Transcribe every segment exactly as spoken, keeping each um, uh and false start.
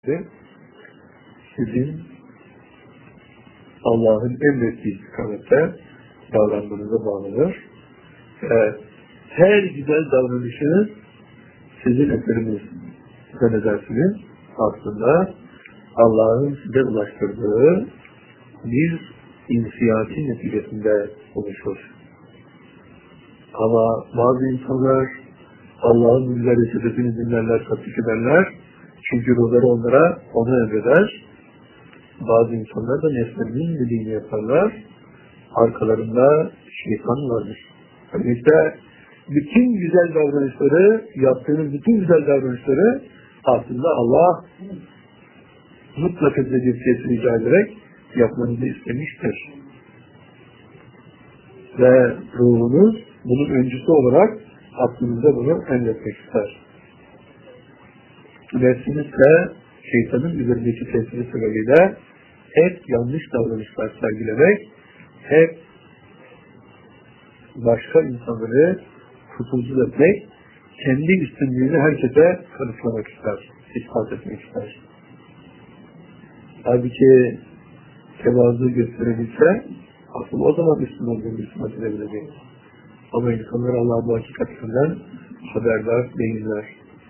Sizin Allah'ın emrettiği istikamette davranmanıza bağlıdır. Ee, her güzel davranışınız sizin eseriniz zannedersiniz. Aslında Allah'ın size ulaştırdığı bir inisiyatin neticesinde oluşur. Ama bazı insanlar Allah'ın müjdeleri sebebini dinlerler, tatbik ederler. Çünkü ruhları onlara onu emreder. Bazı insanlar da nefslerinin dediğini yaparlar. Arkalarında şeytan vardır. Yani işte bütün güzel davranışları, yaptığınız bütün güzel davranışları aslında Allah mutlaka size bir şey rica ederek yapmanızı istemiştir. Ve ruhunuz bunun öncüsü olarak aklınıza bunu emretmek ister. Nefsiniz de şeytanın üzerindeki tesiri sebebiyle hep yanlış davranışlar sergilemek, hep başka insanları kusursuz etmek, kendi üstünlüğünü herkese kanıtlamak ister, ispat etmek ister. Halbuki tevazu gösterebilse, asıl o zaman üstün olduğunu ispat edebilecek. Ama insanlar Allah bu hakikatinden haberdar değiller.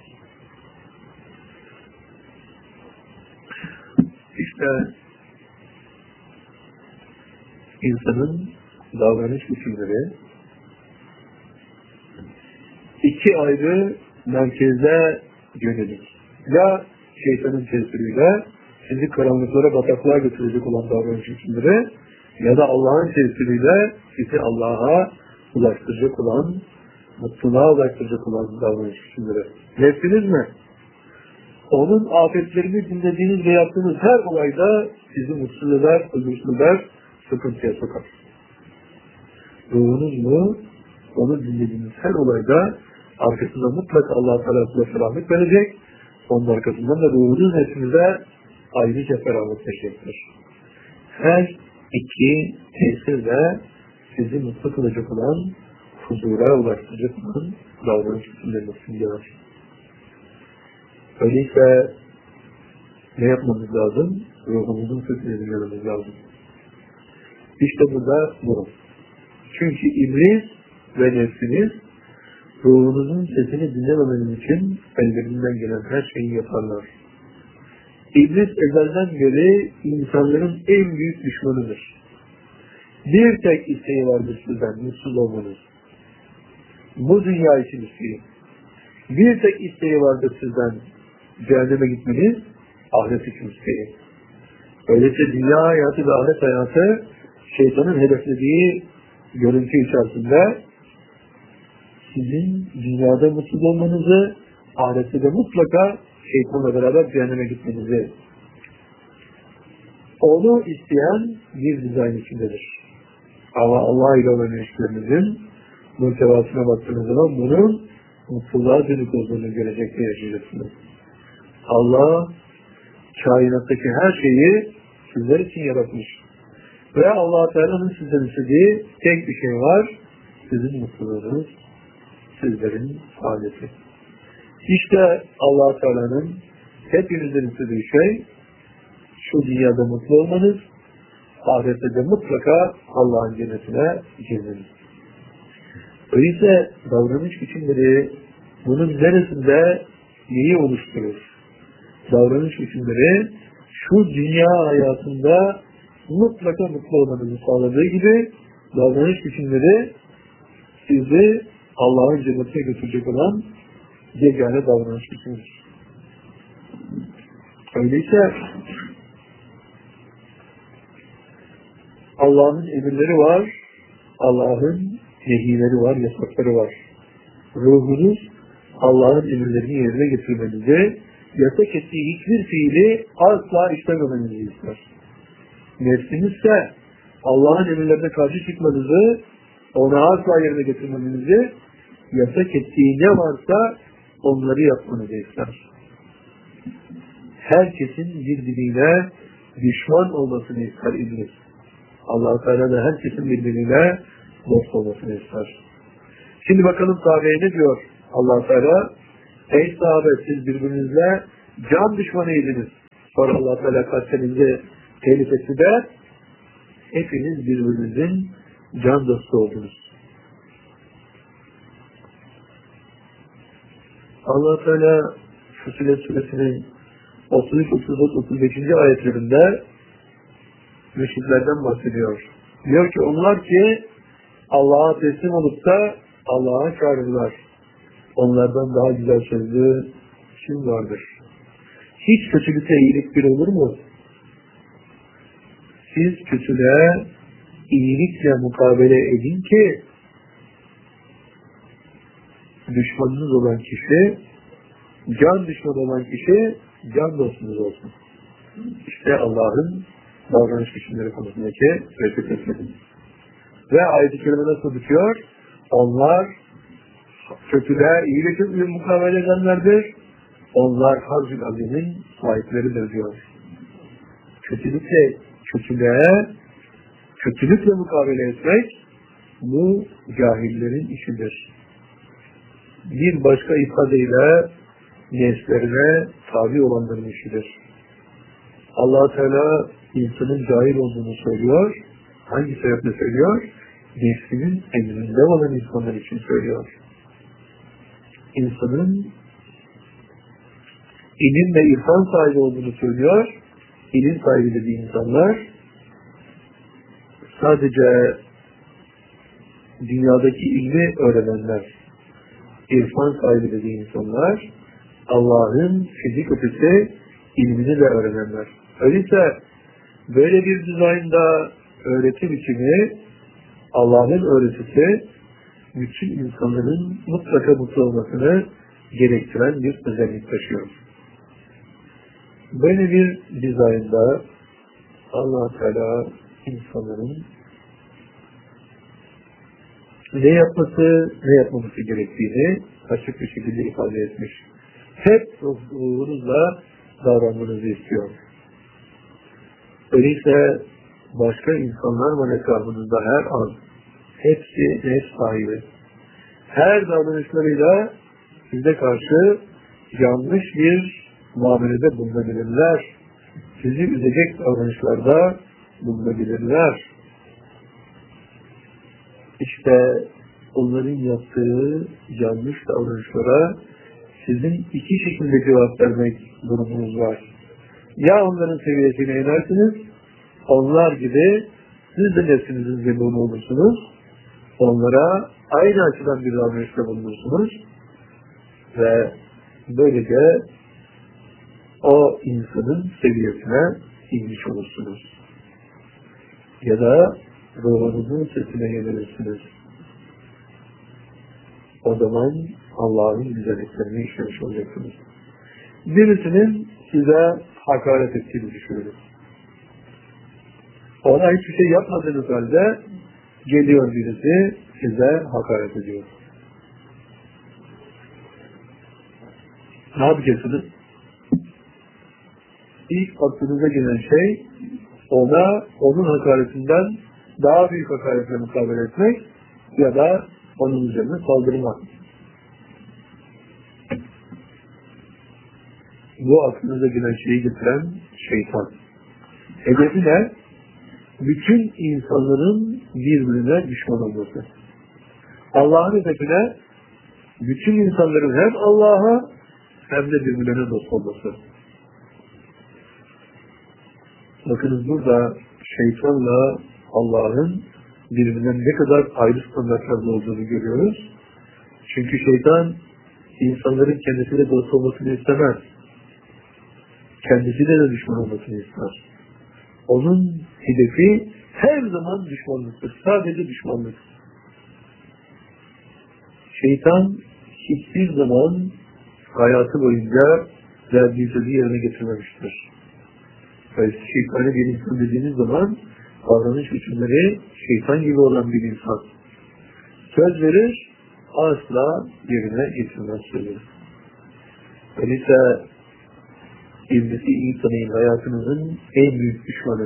İşte insanın davranış biçimleri iki ayrı merkeze yönelik. Ya şeytanın tesiriyle sizi karanlıklara, bataklığa götürecek olan davranış biçimleri ya da Allah'ın tesiriyle sizi Allah'a ulaştıracak olan, mutluluğa ulaştıracak olan davranış biçimleri. Nefsiniz mi? Onun afetlerini dinlediğiniz ve yaptığınız her olayda sizi mutsuz eder, huzursuz eder, sıkıntıya sokar. Ruhunuz mu? Onu dinlediğiniz her olayda arkasında mutlaka Allah-u Teala size ferahlamak verecek. Onun arkasından da ruhunuz nefsinize ayrıca ferahlamak verecektir. Her iki tesirle sizi mutlu kılacak olan, huzura ulaştıracak olan davranış biçimlerini sunuyor. Öyleyse ne yapmamız lazım? Ruhumuzun sesini dinlememiz lazım. İşte burada durum. Çünkü iblis ve nefsiniz ruhunuzun sesini dinlememeniz için ellerinden gelen her şeyi yaparlar. İblis ezelden beri insanların en büyük düşmanıdır. Bir tek isteği vardır sizden, mutsuz olmanız. Bu dünya için isteği. Bir tek isteği vardır sizden, cehenneme gitmeniz, ahiret için isteği. Öyleyse dünya hayatı ve ahiret hayatı şeytanın hedeflediği görüntü içerisinde sizin dünyada mutsuz olmanızı, ahirette de mutlaka şeytanla beraber cehenneme gitmenizi onu isteyen bir dizayn içindedir. Ama Allah ile olan ilişkilerimizin muhtevasına baktığınız zaman bunun mutluluğa dönük olduğunu görecekte yaşayacaksınız. Allah kainattaki her şeyi sizler için yaratmış. Ve Allah-u Teala'nın sizden istediği tek bir şey var. Sizin mutluluğunuz, sizlerin saadeti. İşte Allah-u Teala'nın hepinizden istediği şey şu dünyada mutlu olmanız, ahirette de mutlaka Allah'ın cennetine girmeniz. Öyleyse davranış biçimleri bunun neresinde neyi oluşturur? Davranış biçimleri şu dünya hayatında mutlaka mutlu olmanızı sağladığı gibi davranış biçimleri sizi Allah'ın cennetine götürecek olan yegane davranış biçimidir. Öyleyse Allah'ın emirleri var, Allah'ın nehileri var, yasakları var. Ruhunuz Allah'ın emirlerini yerine getirmenizi, yasak ettiği hiçbir fiili asla işlememenizi ister. Nefsiniz ise Allah'ın emirlerine karşı çıkmanızı, ona asla yerine getirmenizi, yasak ettiği ne varsa onları yapmanızı ister. Herkesin birbirine düşman olmasını ister iblis. Allah-u Teala da herkesin birbirine dost olmasını ister. Şimdi bakalım sahabeye ne diyor Allah-u Teala? Ey sahabe, siz birbirinizle can düşmanıydınız. Sonra Allah Teala kalplerinize telif etti de hepiniz birbirinizin can dostu oldunuz. Allah Teala Fussilet Suresinin otuz üç, otuz dört, otuz beşinci ayetlerinde müşriklerden bahsediyor. Diyor ki onlar ki Allah'a teslim olup da Allah'a çağırırlar. Onlardan daha güzel sözlü kim vardır? Hiç kötülükle iyilik bir olur mu? Siz kötülüğe iyilikle mukabele edin ki düşmanınız olan kişi, can düşmanı olan kişi can dostunuz olsun. İşte Allah'ın davranış biçimleri konusundaki reçetesi. Ve ayet-i kerime nasıl bitiyor? Onlar kötülüğe iyilikle mukabele edenlerdir. Onlar Harcül Azim'in sahipleridir diyor. Kötülükle, kötülüğe, kötülükle mukabele etmek bu cahillerin işidir. Bir başka ifadeyle nefslerine tabi olanların işidir. Allah Teala insanın cahil olduğunu söylüyor. Hangi sebeple söylüyor? Nefsinin emrinde olan insanlar için söylüyor. İnsanın ilim ve irfan sahibi olduğunu söylüyor. İlim sahibi dediği insanlar sadece dünyadaki ilmi öğrenenler, irfan sahibi dediği insanlar Allah'ın fizik ötesi ilmini de öğrenenler. Öyleyse böyle bir dizaynda öğreti biçimi, Allah'ın öğretisi bütün insanların mutlaka mutlu olmasını gerektiren bir özellik taşıyor. Böyle bir dizaynda Allah Teala insanların ne yapması, ne yapmaması gerektiğini açık bir şekilde ifade etmiş. Hep ruhunuzla davranmanızı istiyor. Öyleyse başka insanlar var etrafınızda her an. Hepsi nefs sahibi. Her davranışlarıyla size karşı yanlış bir muamelede bulunabilirler. Sizi üzecek davranışlarda bulunabilirler. İşte onların yaptığı yanlış davranışlara sizin iki şekilde cevap vermek durumunuz var. Ya onların seviyesine inersiniz, onlar gibi siz de nefsinizin zebunu olursunuz, onlara aynı açıdan bir davranışta bulunursunuz ve böylece o insanın seviyesine inmiş olursunuz. Ya da ruhunuzun sesine yenilirsiniz. O zaman Allah'ın güzelliklerini işlemiş olacaksınız. Birisinin size hakaret ettiğini düşünün. Ona hiçbir şey yapmadığınız halde geliyor birisi size hakaret ediyor. Ne yapacaksınız? İlk aklınıza gelen şey ona onun hakaretinden daha büyük hakaretle mukabele etmek ya da onun üzerine saldırmak. Bu aklınıza gelen şeyi getiren şeytan. Hedefi ne? Bütün insanların birbirine düşman olması. Allah'ın hedefine bütün insanların hem Allah'a hem de birbirine dost olması. Bakınız burada şeytanla Allah'ın birbirinden ne kadar ayrı standartlarda olduğunu görüyoruz. Çünkü şeytan insanların kendisiyle dost olmasını istemez. Kendisiyle de düşman olmasını ister. Onun hedefi her zaman düşmanlıktır. Sadece düşmanlık. Şeytan hiçbir zaman hayatı boyunca verdiği sözü yerine getirmemiştir. Yani şeytanı bir insan dediğiniz zaman davranış biçimleri şeytan gibi olan bir insan. Söz verir, asla yerine getirmez sözü. Öyleyse İblisi iyi tanıyın, hayatınızın en büyük düşmanı.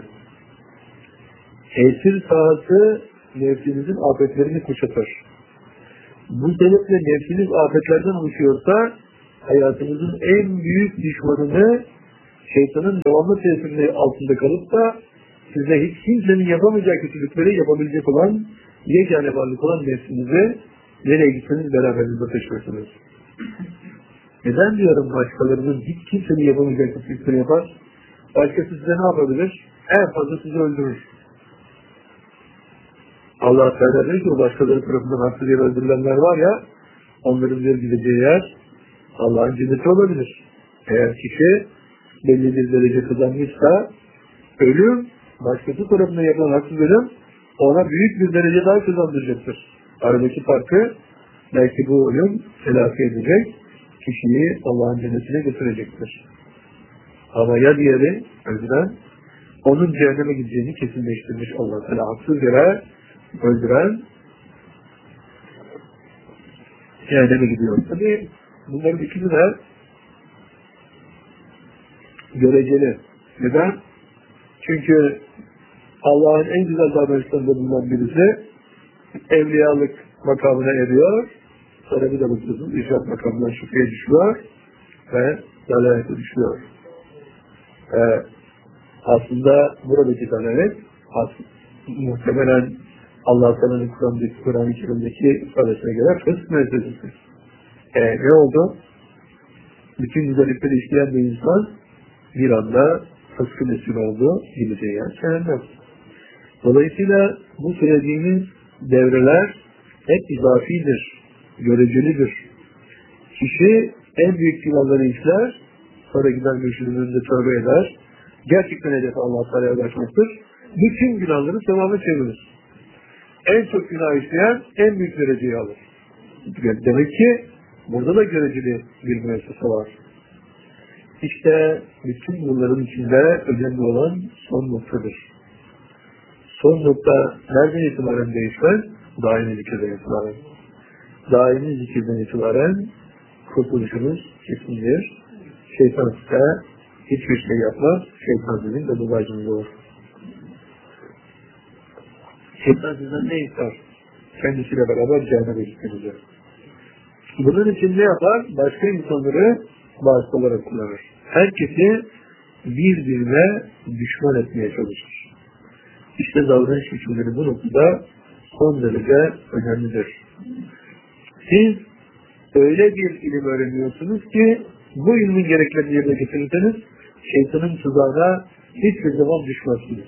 Tesir sahası nefsinizin afetlerini kuşatır. Bu sebeple nefsiniz afetlerden oluşuyorsa hayatınızın en büyük düşmanını şeytanın devamlı tesirinin altında kalıp da size hiç kimsenin yapamayacağı kötülükleri yapabilecek olan yegane varlık olan nefsinizi nereye gitseniz beraberinizde taşıyorsunuz. Neden diyorum başkalarının hiç kimsenin yapamayacağı kötülükleri yapar? Başkası size ne yapabilir? En fazla sizi öldürür. Allah Teala diyor ki o başkaları tarafından haksız yere öldürülenler var ya, onların bir gideceği yer Allah'ın cenneti olabilir. Eğer kişi belli bir derece kazanmışsa ölüm, başkası tarafından yapılan haksız ölüm ona büyük bir derece daha kazandıracaktır. Aradaki farkı belki bu ölüm telafi edecek, kişiyi Allah'ın cennetine götürecektir. Ama ya diğeri öldüren, onun cehenneme gideceğini kesinleştirmiş Allah Teala haksız yere öldüren cehenneme gidiyor. Tabii bunların ikisi de göreceli. Neden? Çünkü Allah'ın en güzel davranışlarında bulunan birisi evliyalık makamına eriyor, sonra bir de bakıyorsunuz irşad makamından şüpheye düşüyor ve dalalete düşüyor. Ee, aslında buradaki dalalet muhtemelen Allah Teala'nın Kur'an'daki, Kur'an-ı Kerim'deki ifadesine göre fısk meselesidir. Ee, ne oldu? Bütün güzellikleri işleyen bir insan bir anda fıskın esiri oldu, gideceği yer cehennem. Dolayısıyla bu söylediğimiz devreler hep izafidir, görecelidir. Kişi en büyük günahları işler, sonra gider mürşidin önünde tövbe eder. Gerçekten hedefi Allah-u Teala'ya ulaşmaktır. Bütün günahları sevaba çevirir. En çok günah işleyen en büyük dereceyi alır. Demek ki burada da göreceli bir müessese var. İşte bütün bunların içinde önemli olan son noktadır. Son nokta nereden itibaren değişmez? Daimi zikirden itibaren. Daimi zikirden itibaren kurtuluşunuz kesindir. Şeytan ise hiçbir şey yapmaz. Şeytan sizin de dubacınız olur. Şeytan sizden ne ister? Kendisiyle beraber cehenneme gitmenizi. Bunun için ne yapar? Başka insanları vasıta olarak kullanır. Herkesi birbirine düşman etmeye çalışır. İşte davranış biçimleri bu noktada son derece önemlidir. Siz öyle bir ilim öğreniyorsunuz ki bu ilmin gereklerini yerine getirirseniz şeytanın tuzağına hiçbir zaman düşmezsiniz.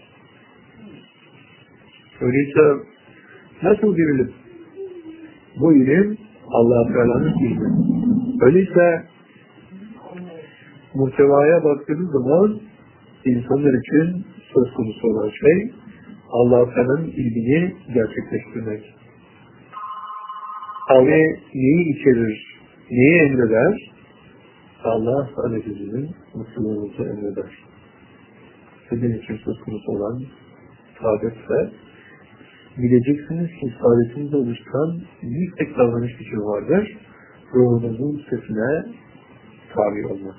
Öyleyse nasıl bir ilim? Bu ilim Allah-u Teala'nın ilmi. Öyleyse muhtevaya baktığınız zaman insanlar için söz konusu olan şey Allah-u Teala'nın ilmini gerçekleştirmek. Abi neyi içerir, neyi emreder? Allah Aziz'in mutluluğunuzu emreder. Sizin için söz konusu olan saadetse bileceksiniz ki saadetinizi oluşturan bir tek davranış biçimi vardır. Ruhunuzun sesine tabi olmak.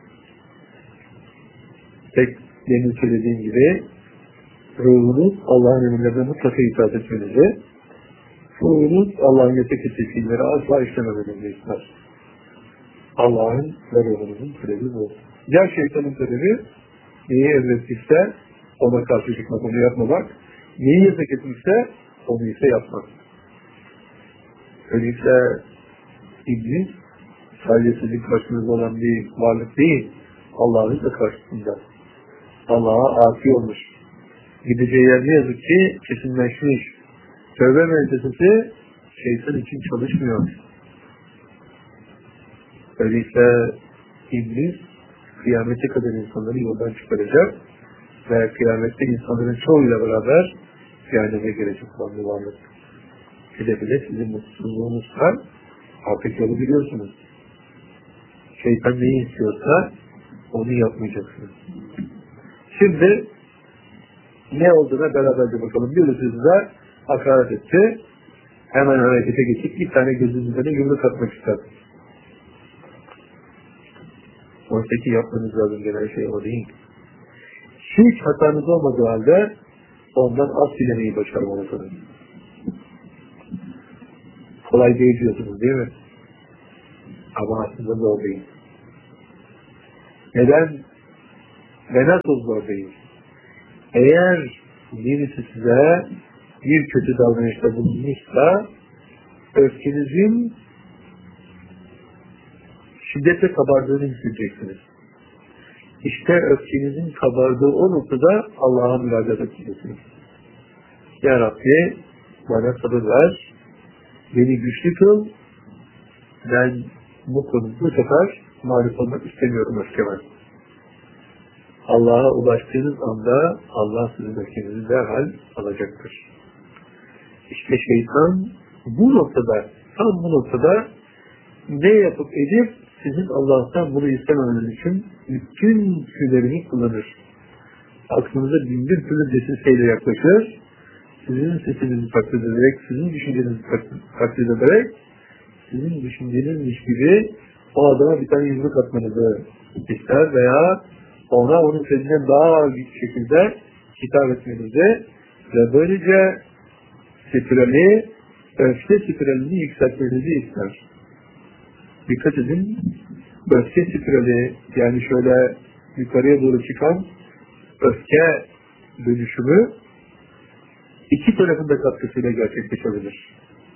Tek demin söylediğim gibi ruhunuz Allah'ın emirlerine mutlaka itaat etmenizi, ruhunuz Allah'ın yasak ettiği fiilleri asla işlememenizi ister. Allah'ın ve ruhunuzun talebi bu. Ya şeytanın talebi neyi emrettikse ona karşı çıkmak, onu yapmamak, neyi yasak etmişse onu ise yapmak. Öyleyse İblis sadece sizin karşınızda olan bir varlık değil, Allah'ın da karşısında. Allah'a asi olmuş. Gideceği yer ne yazık ki kesinleşmiş. Tövbe müessesesi şeytan için çalışmıyor. Öyleyse İblis kıyamete kadar insanları yoldan çıkaracak ve kıyamette insanların çoğuyla beraber cehenneme girecek olan bir varlık. Hedefi de sizin mutsuzluğunuzsa artık yolu biliyorsunuz. Şeytan neyi istiyorsa onu yapmayacaksınız. Şimdi ne olduğuna beraberce bakalım. Birisi size hakaret etti. Hemen harekete geçip bir tane gözünüzden yumruk atmak ister. Oradaki yapmanız lazım gelen şey o değil. Hiç hatanız olmadığı halde ondan az dilemeyi başarmalısınız. Kolay değil diyorsunuz değil mi? Ama aslında zor değil. Neden? Ve nasıl zor değil? Eğer birisi size bir kötü davranışta bulunmuşsa, öfkenizin şiddetle kabardığını hissedeceksiniz. İşte öfkenizin kabardığı o noktada Allah'a müracaat edeceksiniz. Ya Rabbi, bana sabır ver, beni güçlü kıl, ben bu konuda bu sefer mağlup olmak istemiyorum öfkeme. Allah'a ulaştığınız anda Allah sizin öfkenizi derhal alacaktır. İşte şeytan bu noktada, tam bu noktada ne yapıp edip sizin Allah'tan bunu istememeniz için bütün tüylerini kullanır. Aklınıza bin bir türlü desiseyle yaklaşır, sizin sesinizi taklit ederek, sizin düşüncenizi taklit ederek, sizin düşüncenizmiş gibi o adama bir tane yumruk atmanızı ister veya ona onun sesinden daha ağır bir şekilde hitap etmenizi ve böylece spirali, öfke spiralini yükseltmenizi ister. Dikkat edin, öfke spirali, yani şöyle yukarıya doğru çıkan öfke dönüşümü iki tarafında katkısıyla gerçekleşebilir.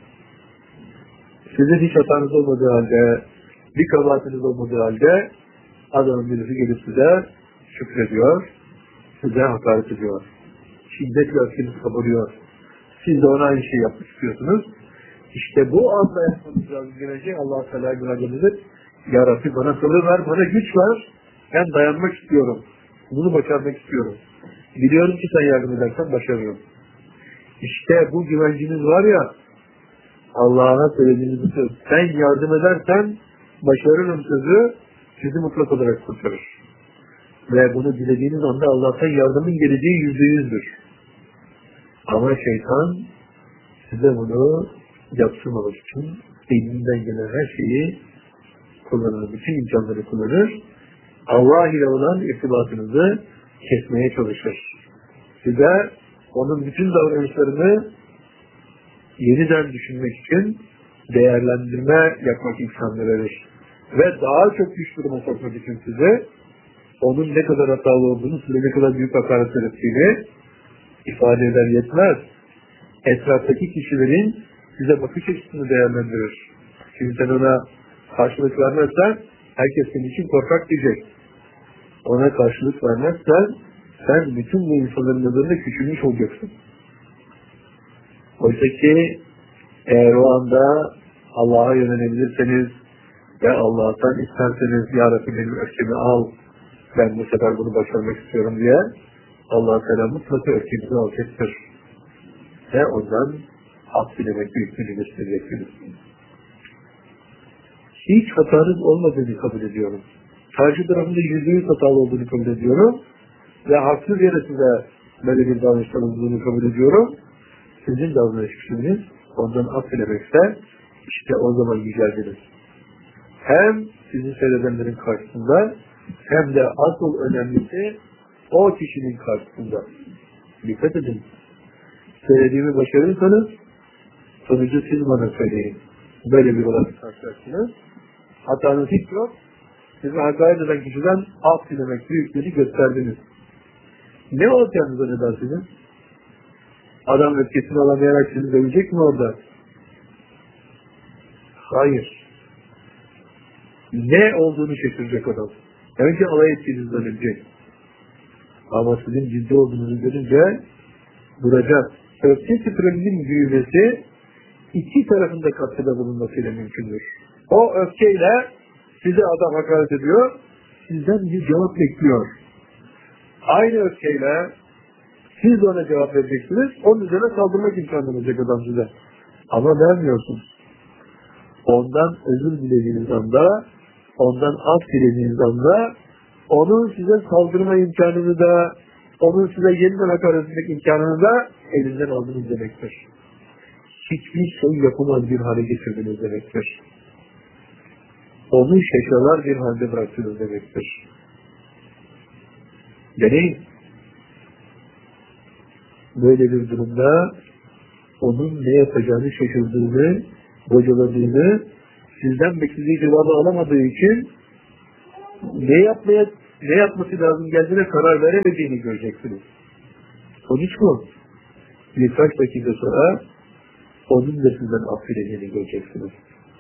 Sizin hiç hatanız olmadığı halde, bir kabahatiniz olmadığı halde adamın birisi gelip size şükrediyor, size hakaret ediyor. Şiddetle öfkeniz kabarıyor. Siz de ona aynı şeyi yapmak istiyorsunuz. İşte bu anda yapmanız lazım gelecek Allah-u Teala güvenliğinizdir. Ya Rabbi bana sabır ver, bana güç ver. Ben dayanmak istiyorum. Bunu başarmak istiyorum. Biliyorum ki sen yardım edersen başarırım. İşte bu güvenciniz var ya, Allah'a söylediğiniz bir söz. Sen yardım edersen başarırım sözü sizi mutlak olarak kurtarır. Ve bunu dilediğiniz anda Allah'tan yardımın geleceği yüzde yüzdür. Ama şeytan size bunu yaptırmamak için elinden gelen her şeyi kullanır, bütün imkanları kullanır. Allah ile olan irtibatınızı kesmeye çalışır. Size onun bütün davranışlarını yeniden düşünmek için değerlendirme yapmak imkanı verir. Ve daha çok güç duruma sokmak için size onun ne kadar hatalı olduğunu, size ne kadar büyük hakaret ettiğini ifade eder yetmez. Etraftaki kişilerin size bakış açısını değerlendirir. Çünkü sen ona karşılık vermezsen herkes senin için korkak diyecek. Ona karşılık vermezsen sen bütün bu insanların nazarında küçülmüş olacaksın. Oysa ki eğer o anda Allah'a yönelebilirseniz ve Allah'tan isterseniz Ya Rabbi benim öfkemi al, ben bu sefer bunu başarmak istiyorum diye Allah-u Teala mutlaka öfkemizi alacaktır. Ve ondan hak dilemek büyüklüğünü göstereceksiniz. Hiç hatanız olmadığını kabul ediyorum. Karşı tarafında yüzde yüz hatalı olduğunu kabul ediyorum. Ve haksız yere size böyle bir davranıştan olduğunu kabul ediyorum. Sizin davranış biçiminiz ondan af dilemekse işte o zaman yüceldiniz. Hem sizi seyredenlerin karşısında hem de asıl önemlisi o kişinin karşısında. Dikkat edin. Söylediğimi başarırsanız sonucu siz bana söyleyin. Böyle bir olayla karşılaştınız. Hatanız hiç yok. Sizi hakaret eden kişiden af dilemek büyüklüğünü gösterdiniz. Ne olacağınıza ne dersiniz? Adam öfkesini alamayarak sizi dövecek mi orada? Hayır. Ne olduğunu şaşıracak adam. Önce alay ettiğinizi zannedecek. Ama sizin ciddi olduğunuzu görünce duracak. Öfke spiralinin büyümesi iki tarafında katkıda bulunmasıyla mümkündür. O öfkeyle size adam hakaret ediyor, sizden bir cevap bekliyor. Aynı öfkeyle siz de ona cevap vereceksiniz, onun üzerine saldırmak imkanı olacak adam size. Ama vermiyorsunuz. Ondan özür dilediğiniz anda, ondan af dilediğiniz anda, onun size saldırma imkanını da, onun size yeniden hakaret etmek imkanını da elinden aldınız demektir. Hiçbir şey yapamaz bir hale getirdiniz demektir. Onu şaşalar bir halde bıraktınız demektir. Yani böyle bir durumda onun ne yapacağını şaşırdığını, bocaladığını, sizden beklediği cevabı alamadığı için ne yapmaya ne yapması lazım geldiğine karar veremediğini göreceksiniz. Sonuç bu. Birkaç dakika sonra onun da sizden affedeceğini göreceksiniz.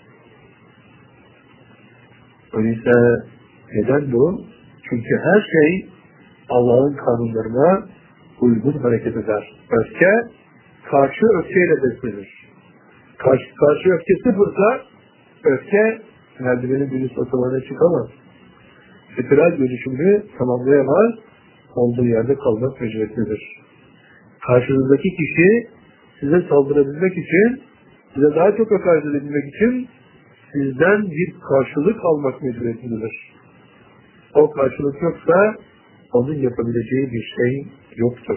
Öyleyse neden bu? Çünkü her şey Allah'ın kanunlarına uygun hareket eder. Öfke, karşı öfkeyle beslenir. Karşı, karşı öfke sıfırsa, öfke merdivenin bir üst otomana çıkamaz. Spiral dönüşümünü tamamlayamaz, olduğu yerde kalmak mecburiyetindedir. Karşınızdaki kişi size saldırabilmek için, size daha çok hakaret edebilmek için sizden bir karşılık almak mecburiyetindedir. O karşılık yoksa onun yapabileceği bir şey yoktur.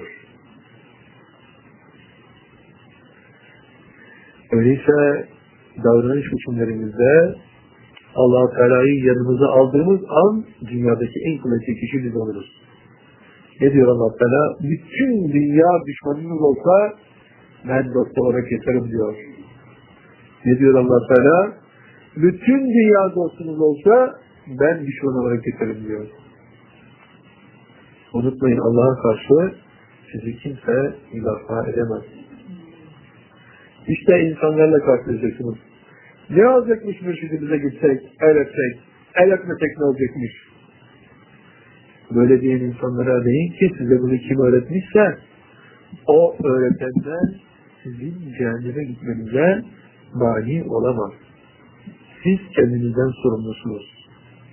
Öyleyse davranış biçimlerimizde Allah-u Teala'yı yanımıza aldığımız an dünyadaki en kuvvetli kişi biz oluruz. Ne diyor Allah Teala? Bütün dünya düşmanımız olsa ben dost olarak yeterim diyor. Ne diyor Allah Teala? Bütün dünya dostunuz olsa ben düşman olarak yeterim diyor. Unutmayın, Allah'a karşı sizi kimse müdafaa edemez. İşte insanlarla karşılaşacaksınız. Ne olacakmış mürşidimize gitsek, el öpsek, el öpmesek ne olacakmış? Böyle diyen insanlara deyin ki size bunu kim öğretmişse o öğretenler sizin cehenneme gitmenize mani olamaz. Siz kendinizden sorumlusunuz.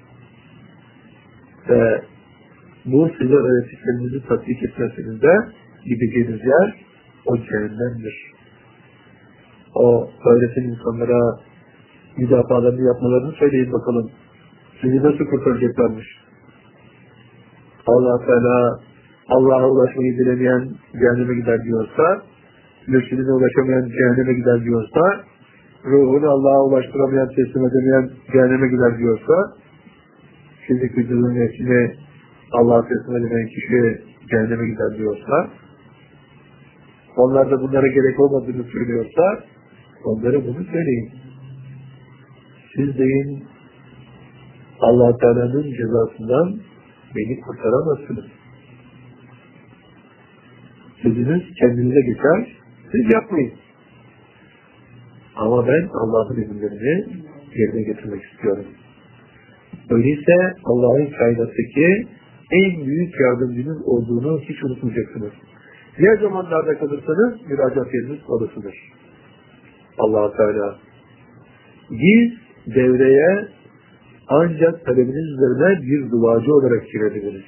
Ve bu size öğrettiklerinizi tatbik etmezseniz de gideceğiniz yer o cehennemdir. O öğreten insanlara müdafalarını yapmalarını söyleyin bakalım. Sizi nasıl kurtaracaklarmış? Allah Teala Allah'a ulaşmayı dilemeyen cehenneme gider diyorsa, mürşidine ulaşamayan cehenneme gider diyorsa, ruhunu Allah'a ulaştıramayan, teslim edemeyen cehenneme gider diyorsa, fizik vücudun nefsini Allah'a teslim edemeyen kişi cehenneme gider diyorsa, onlar da bunlara gerek olmadığını söylüyorsa, onlara bunu söyleyin. Siz deyin, Allah Teala'nın cezasından beni kurtaramazsınız. Sözünüz kendinize geçer, siz yapmayın. Ama ben Allah'ın emirlerini yerine getirmek istiyorum. Öyleyse Allah'ın kainattaki en büyük yardımcınız olduğunu hiç unutmayacaksınız. Ne zamanlarda kalırsanız müracaat yeriniz orasıdır. Allah-u Teala. Biz devreye ancak talebiniz üzerine bir duacı olarak girebiliriz.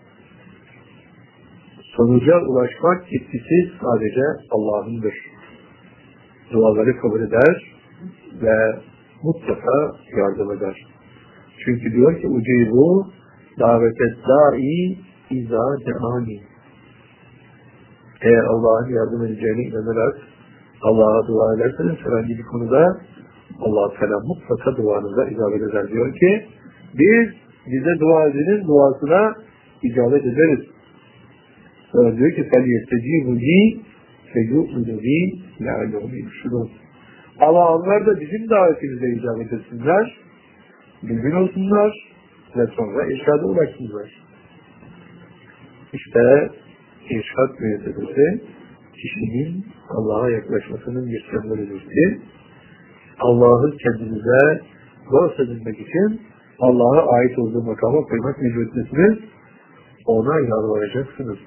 Sonuca ulaşmak yetkisi sadece Allah'ındır. Duaları kabul eder ve mutlaka yardım eder. Çünkü diyor ki ucibu davetet da'i izâ de'ani. Eğer Allah'ın yardım edeceğine inanarak Allah'a dua ederseniz herhangi bir konuda Allah-u Teala mutlaka duanıza icabet eder. Diyor ki biz bize dua edenin duasına icabet ederiz. Sonra diyor ki فَلْيَسْتَجِيبُ لِي فَيُؤْمِنُ بِي لَعَلَّهُمْ يُرْشُدُونَ. Ama onlar da bizim davetimize icabet etsinler, mümin olsunlar ve sonra irşada ulaşsınlar. İşte irşad müessesesi kişinin Allah'a yaklaşmasının bir sembolüdür ki Allah'ı kendinize bahsedilmek için Allah'a ait olduğu makama koymak mecburiyetindesiniz. Ona yalvaracaksınız.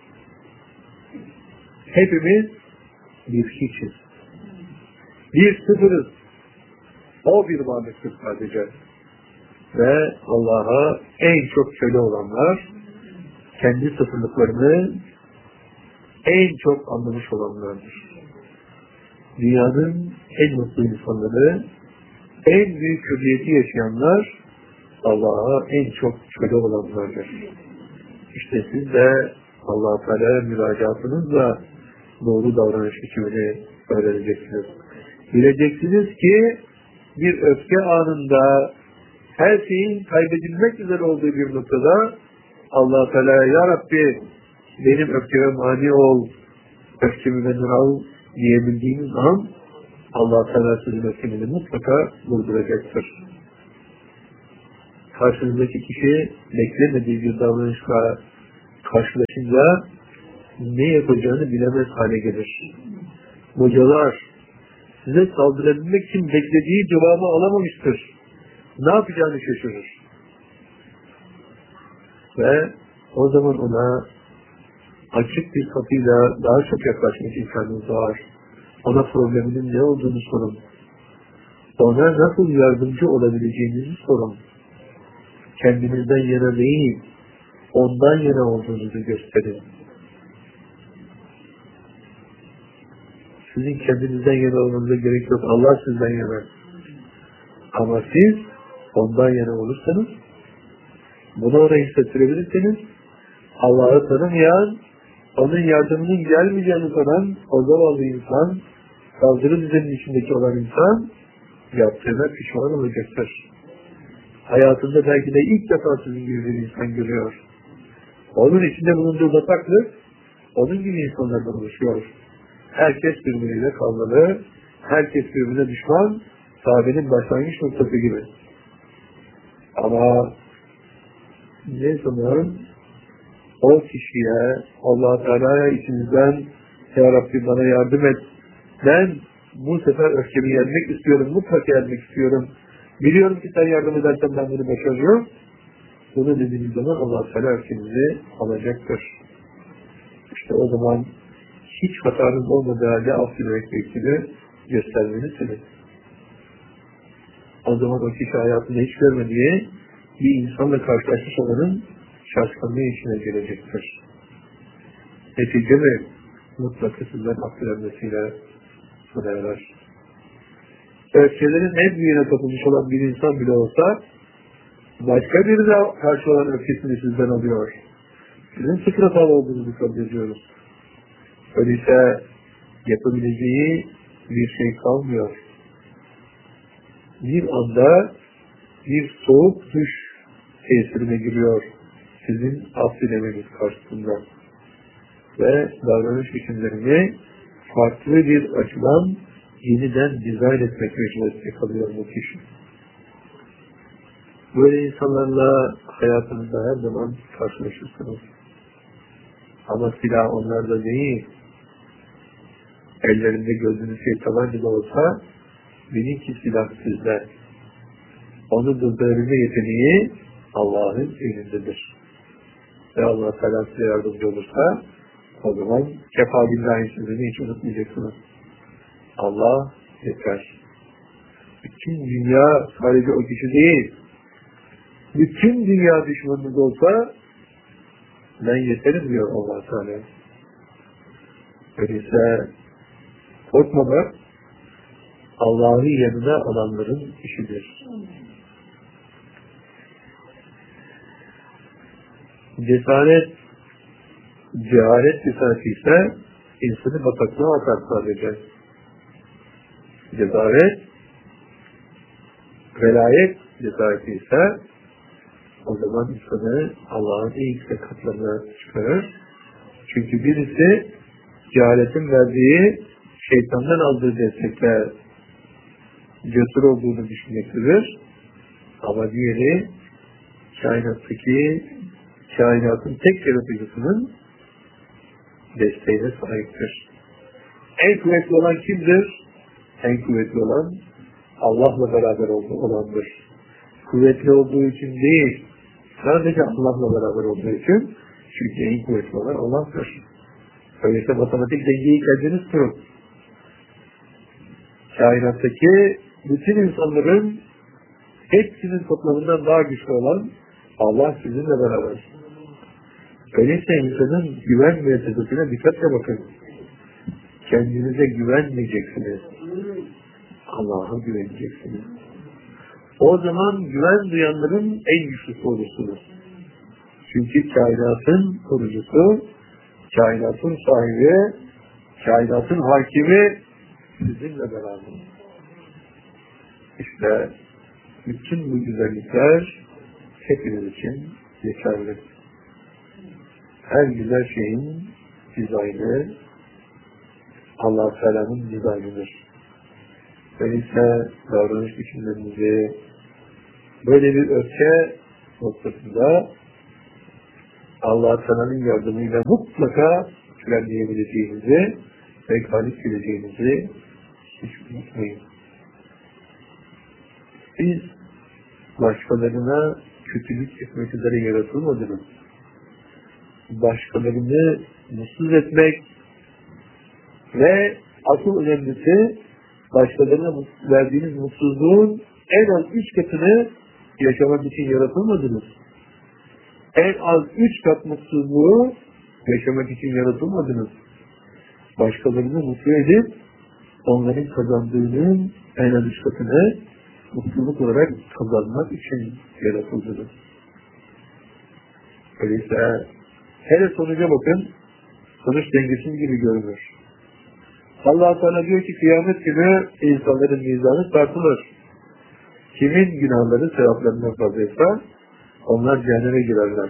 Hepimiz bir hiçiz. Bir sıfırız. O bir varlıktır sadece. Ve Allah'a en çok köle olanlar, kendi sıfırlıklarını en çok anlamış olanlardır. Dünyanın en mutlu insanları, en büyük hürriyeti yaşayanlar, Allah'a en çok köle olanlardır. İşte siz de Allah-u Teala'ya müracaatınızla doğru davranış biçimini öğreneceksiniz. Bileceksiniz ki bir öfke anında her şeyin kaybedilmek üzere olduğu bir noktada Allah-u Teala'ya ya Rabbi benim öfkeme mani ol, öfkemi benden al diyebildiğiniz an Allah-u Teala sizin öfkenizi mutlaka durduracaktır. karşınızdaki kişi beklemediği bir davranışla karşılaşınca ne yapacağını bilemez hale gelir. Hocalar size saldırabilmek için beklediği cevabı alamamıştır. Ne yapacağını şaşırır. Ve o zaman ona açık bir kapıyla daha çok yaklaşmak imkanınız var. Ona probleminin ne olduğunu sorun. Ona nasıl yardımcı olabileceğinizi sorun. Kendinizden yana değil, ondan yana olduğunuzu gösterin. Sizin kendinizden yana olmanıza gerek yok. Allah sizden yana. Ama siz ondan yana olursanız, bunu ona hissettirebilirseniz, Allah'ı tanımayan, onun yardımının gelmeyeceğini sanan o zavallı insan, saldırı düzeninin içindeki olan insan, yaptığına pişman olacaktır. Hayatında belki de ilk defa sizin gibi bir insan görüyor. Onun içinde bulunduğu bataklık, onun gibi insanlardan oluşuyor. Herkes birbiriyle kavgalı, herkes birbirine düşman, sahabenin başlangıç noktası gibi. Ama ne zaman o kişiye Allah Teala'ya içinizden Ya Rabbi bana yardım et, ben bu sefer öfkemi yenmek istiyorum, mutlaka yenmek istiyorum, biliyorum ki sen yardım edersen ben bunu başarıyorum, bunu dediğiniz zaman Allah Teala öfkenizi alacaktır. İşte o zaman hiç hatanız olmadığı halde affetmek gerektiğini göstermelisiniz. O zaman o kişi hayatında hiç görmediği bir insanla karşılaşmış olanın şaşkınlığı içine gelecektir. Netice mi? Mutlaka sizden affedilmesiyle sona erer. Öfkelerin en büyüğüne kapılmış olan bir insan bile olsa başka biri de karşı olan öfkesini sizden alıyor. Sizin sıfır hatalı olduğunuzu kabul ediyoruz. Öyleyse yapabileceği bir şey kalmıyor. Bir anda bir soğuk duş tesirine giriyor sizin affedemeniz karşısında. Ve davranış biçimlerini farklı bir açıdan yeniden dizayn etmek mecburiyeti kalıyor bu kişi. Böyle insanlarla hayatınızda her zaman karşılaşırsınız. Ama silah onlarda değil. Ellerinde gördüğünüz şey tabanca da olsa bilin ki silah sizde. Onu durdurabilme yeteneği Allah'ın elindedir. Ve Allah Teala size yardımcı olursa o zaman kefa billahi sözünü hiç unutmayacaksınız. Allah yeter. Bütün dünya sadece o kişi değil. Bütün dünya düşmanınız olsa ben yeterim diyor Allah Teala. Öyleyse korkmamak Allah'ı yanına alanların işidir. Cesaret, cehalet cesareti ise insanı bataklığa atar sadece. Cesaret, velayet cesareti ise o zaman insanı Allah'ın en yüksek katlarına çıkarır. Çünkü birisi cehaletin verdiği şeytandan aldığı destekle cesur olduğunu düşünmektedir. Ama diğeri kainattaki kainatın tek yaratıcısının desteğine sahiptir. En kuvvetli olan kimdir? En kuvvetli olan Allah'la beraber olandır. Kuvvetli olduğu için değil, sadece Allah'la beraber olduğu için, çünkü en kuvvetli olan Allah'tır. Öyleyse matematik dengeyi kendiniz kurun. Kainattaki bütün insanların hepsinin toplamından daha güçlü olan Allah sizinle beraber. Öyleyse insanın güven müessesesine dikkatle bakın. Kendinize güvenmeyeceksiniz. Allah'a güveneceksiniz. O zaman güven duyanların en güçlüsü olursunuz. Çünkü kainatın kurucusu, kainatın sahibi, kainatın hakimi sizinle beraber. İşte bütün bu güzellikler hepiniz için yeterli. Her güzel şeyin dizaynı Allah-u Teala'nın dizaynıdır. Öyleyse davranış biçimlerinizi böyle bir öfke noktasında Allah Teala'nın yardımıyla mutlaka frenleyebileceğinizi ve galip geleceğinizi hiç unutmayın. Biz başkalarına kötülük etmek üzere yaratılmadınız. Başkalarını mutsuz etmek ve asıl önemlisi başkalarına verdiğiniz mutsuzluğun en az üç katını yaşamak için yaratılmadınız. En az üç kat mutsuzluğu yaşamak için yaratılmadınız. Başkalarını mutlu edip onların kazandığının en az üç katını mutluluk olarak kazanmak için yaratıldınız. Öyleyse hele sonuca bakın, sonuç dengesiz gibi görünür. Allah Teala diyor ki kıyamet günü insanların mizanı tartılır. Kimin günahları sevaplarından fazlaysa onlar cehenneme girerler.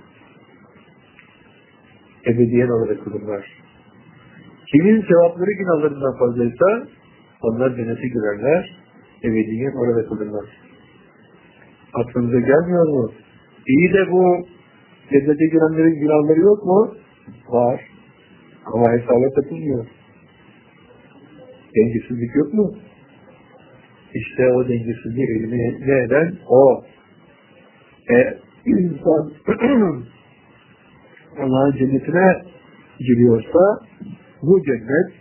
Ebediyen olarak kılırlar. Kimin sevapları günahlarından fazlaysa onlar cennete girerler. Ebediyen orada kılırlar. Aklınıza gelmiyor mu? İyi de bu cennete girenlerin günahları yok mu? Var. Ama hesaba katılmıyor. Dengesizlik yok mu? İşte o dengesizliği eline ne eden o. E, insan Allah'ın cennetine giriyorsa bu cennet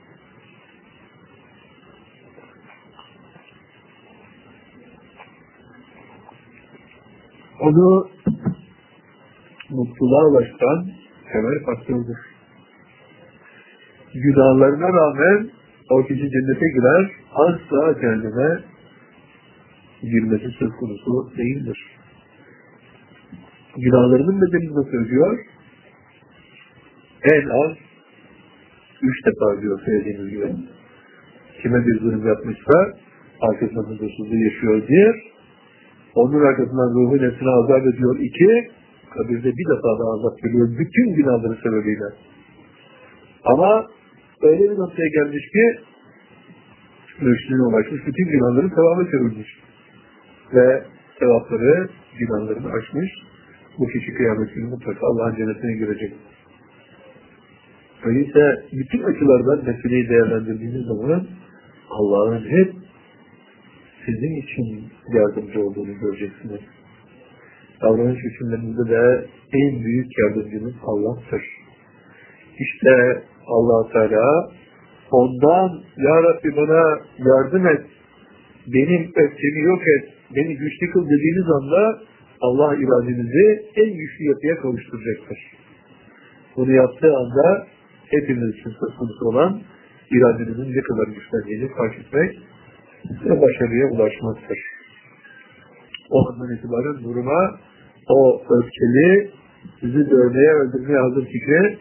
onu mutluluğa ulaştıran temel faktörüdür. Günahlarına rağmen o kişi cennete girer, asla cehenneme girmesi söz konusu değildir. Günahlarının bedelini nasıl ödüyor? En az üç defa diyor söylediğimiz gibi. Kime bir zulüm yapmışsa arkasından huzursuzluğu yaşıyor bir, onun arkasından ruhu nefsine azap ediyor iki, kabirde bir defa da azap görüyor bütün günahları sebebiyle. Ama öyle bir noktaya gelmiş ki mürşidine ulaşmış, bütün günahları sevaba çevirmiş. Ve sevapları, günahlarını aşmış. Bu kişi kıyamet günü mutlaka Allah'ın cennetine girecek. Öyleyse bütün açılardan meseleyi değerlendirdiğiniz zaman Allah'ın hep sizin için yardımcı olduğunu göreceksiniz. Davranış hükümlerinizde de en büyük yardımcınız Allah'tır. İşte Allah Teala ondan ya Rabbi bana yardım et, benim öfkemi yok et, beni güçlü kıl dediğiniz anda Allah iradenizi en güçlü yapıya kavuşturacaktır. Bunu yaptığı anda hepimiz için söz konusu olan iradenizin ne kadar güçlendiğini fark etmek ve başarıya ulaşmaktır. O andan itibaren duruma o öfkeli, sizi dövmeye, öldürmeye hazır fikri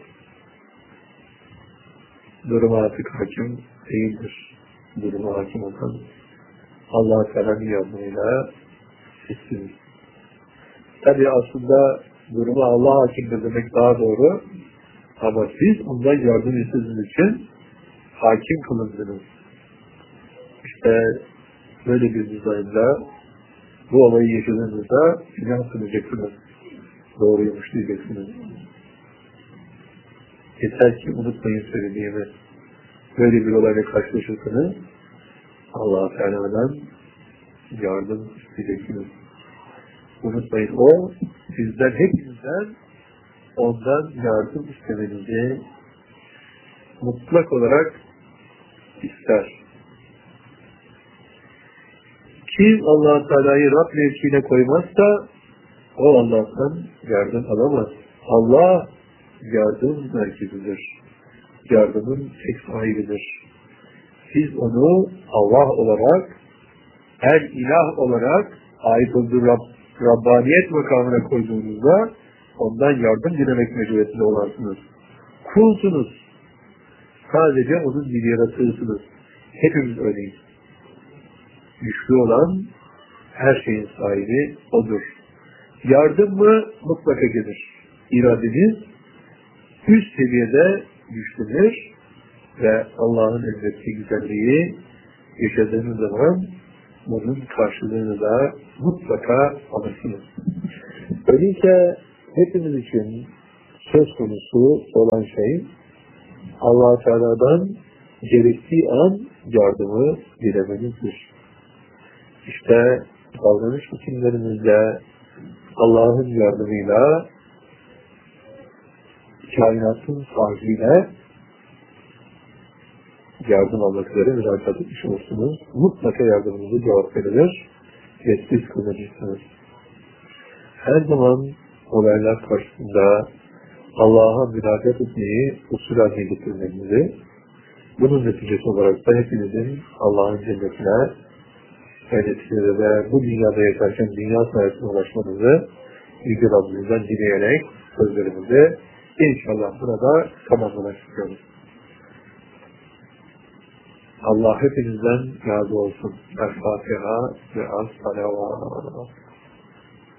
duruma artık hakim değildir. Duruma hakim olan Allah-u Teala'nın yardımıyla sizsiniz. Tabi aslında duruma Allah hakimdir demek daha doğru. Ama siz ondan yardım istediğiniz için hakim kılındınız. İşte böyle bir dizaynla bu olayı yaşadığınızda inan sunacaksınız. Doğruymuş diyeceksiniz. Yeter ki unutmayın söylediğimi. Böyle bir olayla karşılaşırsanız Allah-u Teala'dan yardım isteyeceksiniz. Unutmayın, o sizden, hepinizden ondan yardım istemenizi mutlak olarak ister. Kim Allah-u Teala'yı Rab mevkiine koymazsa o Allah'tan yardım alamaz. Allah yardım merkezidir. Yardımın tek sahibidir. Siz onu Allah olarak, el ilah olarak ait olduğu Rab, Rabbaniyet makamına koyduğunuzda ondan yardım dilemek mecburiyetinde olarsınız. Kulsunuz. Sadece onun bir yaratığısınız. Hepimiz öyleyiz. Güçlü olan her şeyin sahibi odur. Yardım mı? Mutlaka gelir. İradeniz üst seviyede güçlenir ve Allah'ın emrettiği güzelliği yaşadığınız zaman bunun karşılığını da mutlaka alırsınız. Öyleyse hepimiz için söz konusu olan şey Allah-u Teala'dan gerektiği an yardımı dilememizdir. İşte davranış biçimlerimizle Allah'ın yardımıyla kainatın sahibiyle yardım almak üzere müracaat etmiş olursunuz. Mutlaka yardımınızı cevap verilir ve siz kazanırsınız. Her zaman olaylar karşısında Allah'a müracaat etmeyi usul haline getirmenizi, bunun neticesi olarak da hepinizin Allah'ın cennetine hedefleri ve bu dünyada yaşarken dünya sayesinde ulaşmanızı Yüce Rabbimizden dileyerek sözlerimizi inşallah burada tamamlamak istiyoruz. Allah hepinizden razı olsun. El-Fatiha ve El-Salavat.